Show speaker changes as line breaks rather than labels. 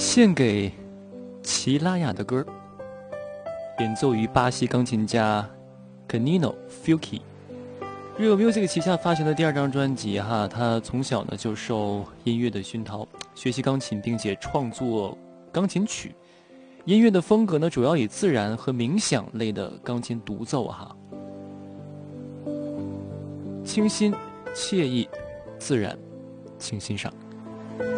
献给齐拉雅的歌，演奏于巴西钢琴家 Canino Fuki。Real Music 旗下发行的第2张专辑哈，他从小呢就受音乐的熏陶，学习钢琴，并且创作钢琴曲。音乐的风格呢，主要以自然和冥想类的钢琴独奏哈，清新、惬意、自然，请欣赏。